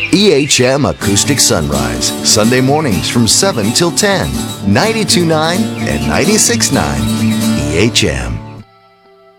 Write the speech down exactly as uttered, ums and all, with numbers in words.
E H M Acoustic Sunrise, Sunday mornings from seven till ten, ninety-two point nine and ninety-six point nine E H M.